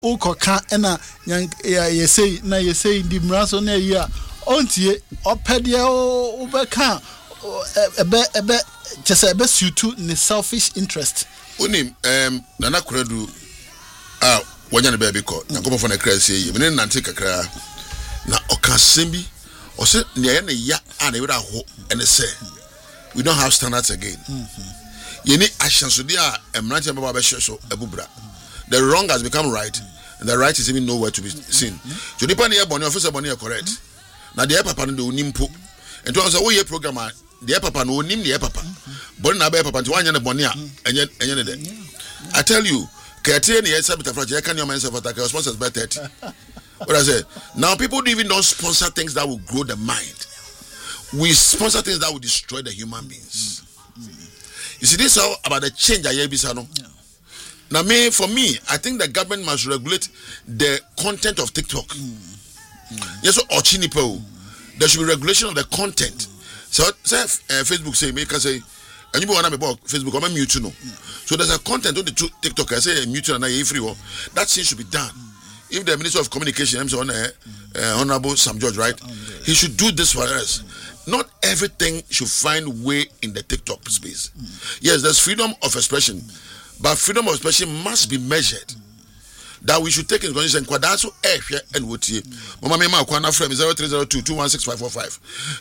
Ukoka ena ye say na ye say di mraso na ye ontie opede obeka ebe just ebe suit ni selfish interest. Unim nana kredu wanya ne baby ko nkomo fo na kra sie ye me nante kakra na okasembi o se ne ne ya ana wira ho ene say we don't have standards again. You need actions so dia emrante baba be so ebubra. The wrong has become right, and the right is even nowhere to be seen. So the pan here boni officer boni correct. Now the papa no do nimpo. And to say we ye programmer, the papa no nim the papa. Boni na be papa to anya ne boni a enye de. I tell you, Kate ne yesa bita fraje can your man self attack sponsors by 30. What I say? Now people don't sponsor things that will grow the mind. We sponsor things that will destroy the human beings. You see this all about the change I bisa no. Now, for me, I think the government must regulate the content of TikTok. Yes, or Chinipo. There should be regulation of the content. So, Facebook say, make us say, and you want to about Facebook, I'm a mute no. So there's a content on the TikTok. I say mute and I free. That thing should be done. If the Minister of Communication, Honorable Sam George, right, he should do this for us. Not everything should find way in the TikTok space. Yes, there's freedom of expression. But freedom of expression must be measured. That we should take into consideration. Kwadaso and what ye. Mama Mema Kwana frame 0302216545.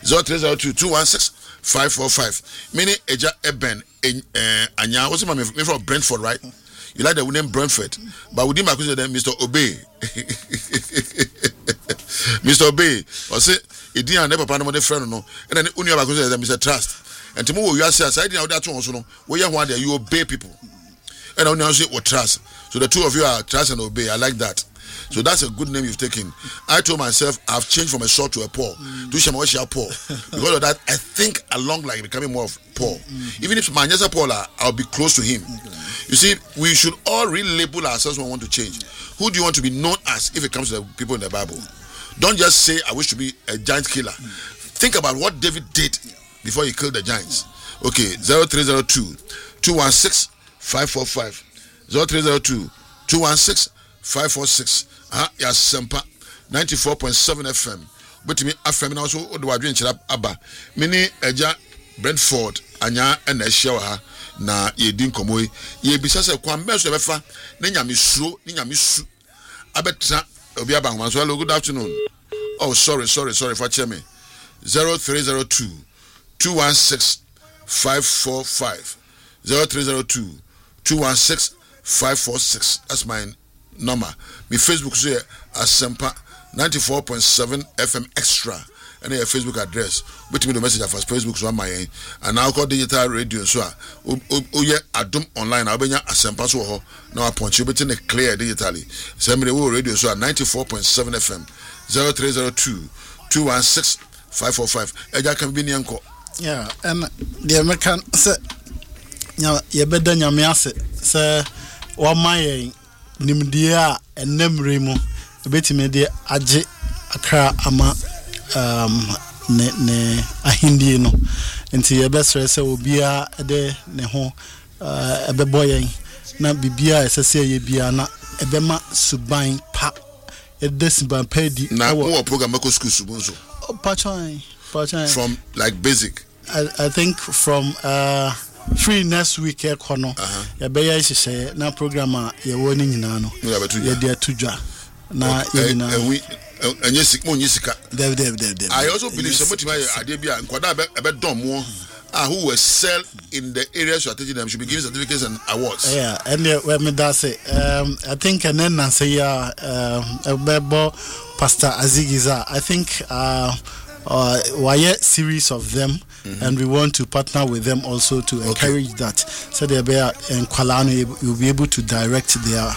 0302216545. Meaning Eja Eben Anya. What's my name from Brentford, right? You like the name Brentford, but we didn't accuse them, Mr. Obey. Mr. Obey, or say it didn't never pan on friend no, and then only about Mr. Trust. And tomorrow you are saying, I didn't know that one, so no, where you want there, you obey people. And I now say what trust. So the two of you are trust and obey. I like that. So that's a good name you've taken. I told myself I've changed from a short to a Paul. To Shamawashi Paul. Because of that, I think along like becoming more of Paul. Even if Manyasa Paul, I'll be close to him. You see, we should all relabel ourselves when we want to change. Who do you want to be known as if it comes to the people in the Bible? Don't just say I wish to be a giant killer. Think about what David did before he killed the giants. Okay, 0302 216 545 0302 216 546 ya sempa 94.7 FM but me afem na so do wadwen kira aba mini eja Brentford anya na ehia wa ha na ye din komoy ye bisa se kwan be so befa na nyamesuro ni nyamesu abetra obi aba homa so hello good afternoon. Oh sorry for cheme 0302 216 545 0302 216 546. That's my number. My Facebook say Asempa 94.7 FM Extra. And your Facebook address. Wait me the message of Facebook so my and now call digital radio so yeah Adum online I'll be Asempa so ho now I punch you but in a clear digitally. Send me the radio so 94.7 FM 0302 216 545. Eja can be nyanko. Yeah, and the American say ye beda nyame ase se wa maye nimdie a enemre mu betime de age akra ama ne ahindie no enti ye besre se obia de ne ho ebeboyen na bibia esese ye bia na ebema suban pa edesiban pedi na wo program ko school subunso pachan from like basic I think from free next week ekono ya beya hihye na program a ye woni nyina no ye de atudwa na ye nyina enye sika I also believe somebody ade bia nkwada be dom who will sell in the areas you are teaching them should be given certificates and awards. Yeah, and when me that say I think and then say bebo Pastor Azigiza I think why series of them. And we want to partner with them also to encourage that. So they be in Kwalano you'll be able to direct their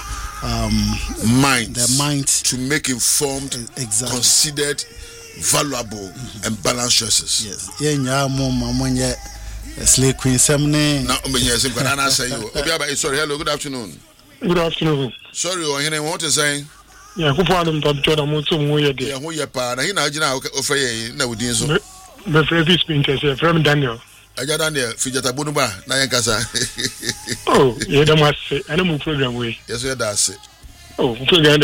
minds to make informed, considered, valuable, and balanced choices. Yes. Yeah, mama slay queen semne. Now, sorry, hello, good afternoon. Good afternoon. Sorry, what to say? Yeah, who found them to Jordan Mutu Moya? Yeah, who your partner? He now offer you no dinzo. My favorite speaker from Daniel. I got Daniel, Fijata Bunuba, Nayankasa. Oh, yeah, that must say, I know program way. Yes, that's it. Oh,